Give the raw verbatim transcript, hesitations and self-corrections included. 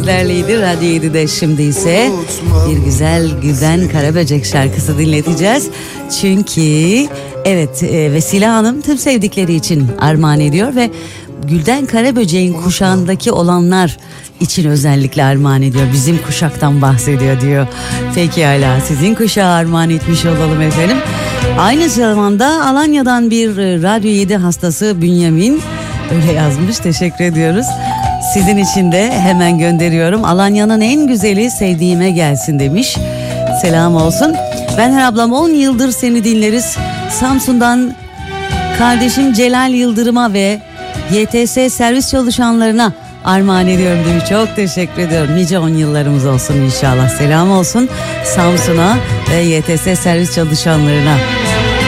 sizlerleydi. Radyo yedide şimdi ise bir güzel Gülden Karaböcek şarkısı dinleteceğiz. Çünkü evet, Vesile Hanım tüm sevdikleri için armağan ediyor ve Gülden Karaböcek'in kuşağındaki olanlar için özellikle armağan ediyor. Bizim kuşaktan bahsediyor diyor. Peki hala sizin kuşağa armağan etmiş olalım efendim. Aynı zamanda Alanya'dan bir Radyo yedi hastası Bünyamin öyle yazmış. Teşekkür ediyoruz. Sizin için de hemen gönderiyorum. Alanya'nın en güzeli sevdiğime gelsin demiş. Selam olsun. Ben her ablam on yıldır seni dinleriz. Samsun'dan kardeşim Celal Yıldırım'a ve Y T S servis çalışanlarına armağan ediyorum demiş. Çok teşekkür ediyorum. Nice on yıllarımız olsun inşallah. Selam olsun Samsun'a ve Y T S servis çalışanlarına.